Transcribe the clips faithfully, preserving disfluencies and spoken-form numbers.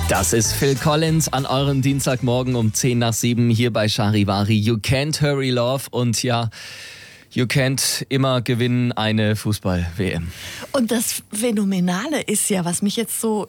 Das ist Phil Collins an eurem Dienstagmorgen um zehn nach sieben hier bei Charivari. You can't hurry love und ja, you can't immer gewinnen eine Fußball-W M. Und das Phänomenale ist ja, was mich jetzt so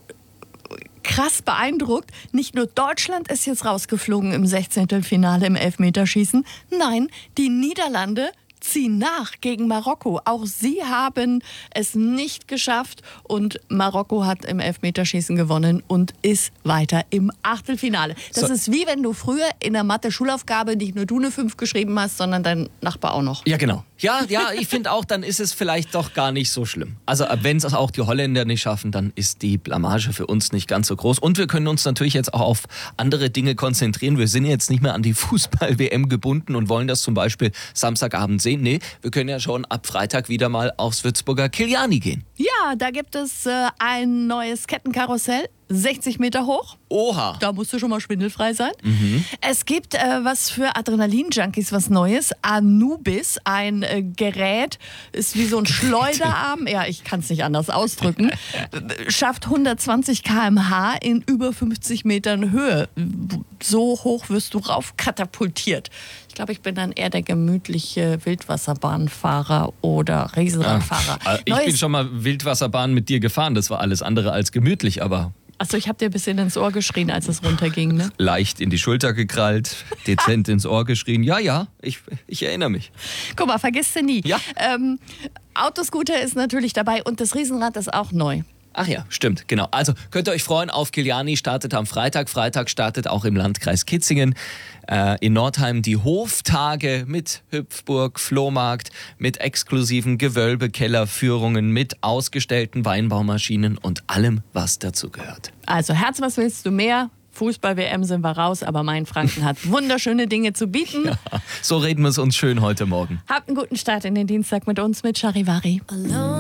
krass beeindruckt, nicht nur Deutschland ist jetzt rausgeflogen im Sechzehntelfinale im Elfmeterschießen, nein, die Niederlande ziehen nach gegen Marokko. Auch sie haben es nicht geschafft und Marokko hat im Elfmeterschießen gewonnen und ist weiter im Achtelfinale. Das so. ist wie wenn du früher in der Mathe-Schulaufgabe nicht nur du eine fünf geschrieben hast, sondern dein Nachbar auch noch. Ja, genau. Ja, ja, ich finde auch, dann ist es vielleicht doch gar nicht so schlimm. Also wenn es auch die Holländer nicht schaffen, dann ist die Blamage für uns nicht ganz so groß. Und wir können uns natürlich jetzt auch auf andere Dinge konzentrieren. Wir sind jetzt nicht mehr an die Fußball-W M gebunden und wollen das zum Beispiel Samstagabend sehen. Nee, wir können ja schon ab Freitag wieder mal aufs Würzburger Kiliani gehen. Ja, da gibt es äh, ein neues Kettenkarussell. sechzig Meter hoch. Oha. Da musst du schon mal schwindelfrei sein. Mhm. Es gibt äh, was für Adrenalin-Junkies, was Neues. Anubis, ein äh, Gerät, ist wie so ein Schleuderarm. Ja, ich kann es nicht anders ausdrücken. Schafft hundertzwanzig Kilometer pro Stunde in über fünfzig Metern Höhe. So hoch wirst du raufkatapultiert. Ich glaube, ich bin dann eher der gemütliche Wildwasserbahnfahrer oder Riesenradfahrer. Ja. Ich Neues bin schon mal Wildwasserbahn mit dir gefahren. Das war alles andere als gemütlich, aber... Achso, ich habe dir ein bisschen ins Ohr geschrien, als es runterging, ne? Leicht in die Schulter gekrallt, dezent ins Ohr geschrien. Ja, ja, ich, ich erinnere mich. Guck mal, vergisst du nie. Ja. Ähm, Autoscooter ist natürlich dabei und das Riesenrad ist auch neu. Ach ja, stimmt, genau. Also könnt ihr euch freuen auf Kiliani, startet am Freitag. Freitag startet auch im Landkreis Kitzingen äh, in Nordheim die Hoftage mit Hüpfburg, Flohmarkt, mit exklusiven Gewölbekellerführungen, mit ausgestellten Weinbaumaschinen und allem, was dazu gehört. Also Herz, was willst du mehr? Fußball-W M sind wir raus, aber Mainfranken hat wunderschöne Dinge zu bieten. Ja, so reden wir es uns schön heute Morgen. Habt einen guten Start in den Dienstag mit uns, mit Charivari.